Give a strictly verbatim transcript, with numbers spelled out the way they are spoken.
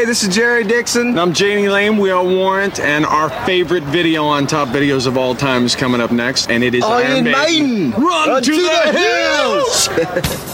Hey, this is Jerry Dixon. And I'm Janie Lane. We are Warrant, and our favorite video on Top Videos of all time is coming up next, and it is Iron Iron Maiden. Maiden. Run, Run to, to the, the hills! hills.